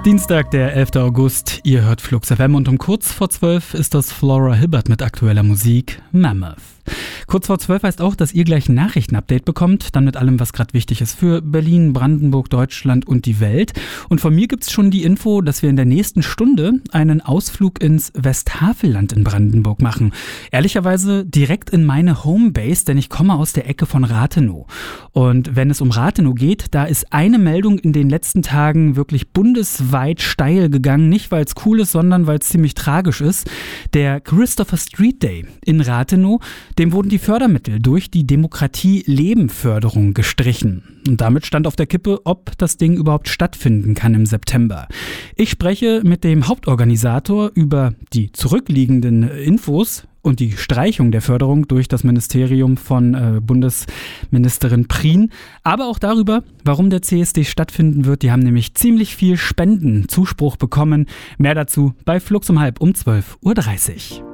Dienstag, der 11. August. Ihr hört Flux FM und um kurz vor 12 ist das Flora Hibbert mit aktueller Musik Mammoth. Kurz vor 12 heißt auch, dass ihr gleich ein Nachrichtenupdate bekommt, dann mit allem, was gerade wichtig ist für Berlin, Brandenburg, Deutschland und die Welt. Und von mir gibt's schon die Info, dass wir in der nächsten Stunde einen Ausflug ins Westhavelland in Brandenburg machen. Ehrlicherweise direkt in meine Homebase, denn ich komme aus der Ecke von Rathenow. Und wenn es um Rathenow geht, da ist eine Meldung in den letzten Tagen wirklich bundesweit steil gegangen. Nicht, weil es cool ist, sondern weil es ziemlich tragisch ist. Der Christopher Street Day in Rathenow, dem wurden die Fördermittel durch die Demokratie-Leben-Förderung gestrichen. Und damit stand auf der Kippe, ob das Ding überhaupt stattfinden kann im September. Ich spreche mit dem Hauptorganisator über die zurückliegenden Infos und die Streichung der Förderung durch das Ministerium von Bundesministerin Prien, aber auch darüber, warum der CSD stattfinden wird. Die haben nämlich ziemlich viel Spendenzuspruch bekommen. Mehr dazu bei Flux um 12:30 Uhr.